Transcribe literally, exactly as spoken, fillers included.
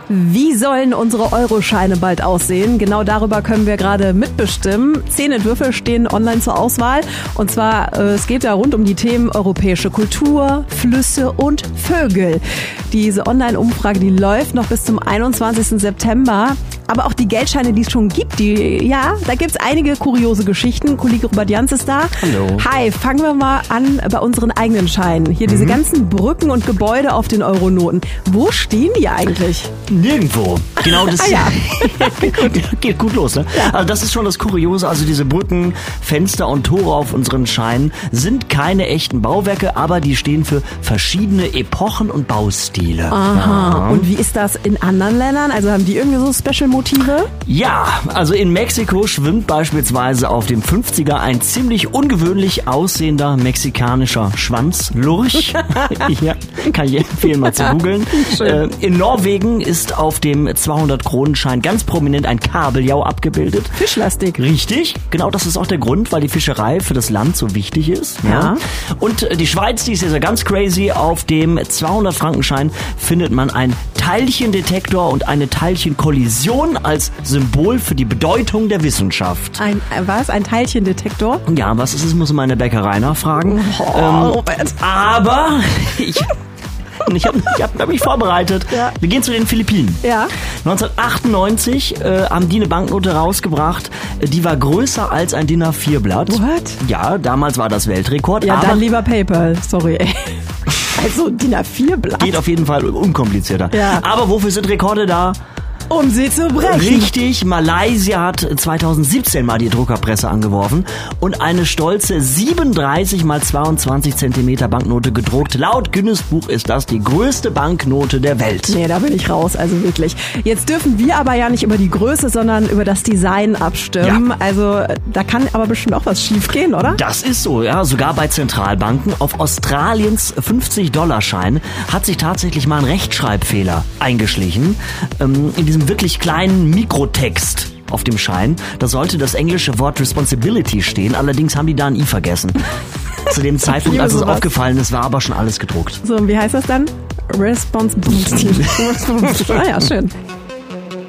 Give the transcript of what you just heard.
Wie sollen unsere Euroscheine bald aussehen? Genau darüber können wir gerade mitbestimmen. Zehn Entwürfe stehen online zur Auswahl. Und zwar, äh, es geht da rund um die Themen europäische Kultur, Flüsse und Vögel. Diese Online-Umfrage, die läuft noch bis zum einundzwanzigsten September. Aber auch die Geldscheine, die es schon gibt, die, ja, da gibt's einige kuriose Geschichten. Kollege Robert Jans ist da. Hallo. Hi, fangen wir mal an bei unseren eigenen Scheinen. Hier diese mhm. ganzen Brücken und Gebäude auf den Euronoten. Wo stehen die eigentlich? Nirgendwo. Genau das ah, ja. geht, geht gut los, ne? Ja. Also das ist schon das Kuriose. Also diese Brücken, Fenster und Tore auf unseren Scheinen sind keine echten Bauwerke, aber die stehen für verschiedene Epochen und Baustile. Aha. Ja. Und wie ist das in anderen Ländern? Also haben die irgendwie so Special-Motive? Ja, also in Mexiko schwimmt beispielsweise auf dem fünfziger ein ziemlich ungewöhnlich aussehender mexikanischer Schwanzlurch. Ja, kann ich empfehlen, mal zu googeln. Äh, in Norwegen ist auf dem zweihundert-Kronen-Schein ganz prominent ein Kabeljau abgebildet. Fischlastig. Richtig, genau das ist auch der Grund, weil die Fischerei für das Land so wichtig ist. Ja. Ja. Und die Schweiz, die ist ja ganz crazy. Auf dem zweihundert-Franken-Schein findet man einen Teilchendetektor und eine Teilchenkollision als Symbol für die Bedeutung der Wissenschaft. Ein, was? Ein Teilchendetektor? Ja, was ist es, muss man in der Bäckerei nachfragen. Oh, ähm, Robert. Aber ich... Ich habe ich hab, hab mich vorbereitet. Ja. Wir gehen zu den Philippinen. Ja. neunzehnhundertachtundneunzig äh, haben die eine Banknote rausgebracht. Die war größer als ein D I N A vier Blatt. What? Ja, damals war das Weltrekord. Ja, aber dann lieber PayPal. Sorry, ey. Also D I N A vier Blatt. Geht auf jeden Fall unkomplizierter. Ja. Aber wofür sind Rekorde da? Um sie zu brechen. Richtig, Malaysia hat zweitausendsiebzehn mal die Druckerpresse angeworfen und eine stolze siebenunddreißig mal zweiundzwanzig Zentimeter Banknote gedruckt. Laut Guinness Buch ist das die größte Banknote der Welt. Nee, da bin ich raus, also wirklich. Jetzt dürfen wir aber ja nicht über die Größe, sondern über das Design abstimmen. Ja. Also da kann aber bestimmt auch was schief gehen, oder? Das ist so, ja. Sogar bei Zentralbanken. Auf Australiens fünfzig-Dollar-Schein hat sich tatsächlich mal ein Rechtschreibfehler eingeschlichen. Ähm, in diesem wirklich kleinen Mikrotext auf dem Schein, da sollte das englische Wort Responsibility stehen, allerdings haben die da ein I vergessen. Zu dem Zeitpunkt, als es aufgefallen ist, war aber schon alles gedruckt. So, und wie heißt das dann? Responsibility. Ah ja, schön.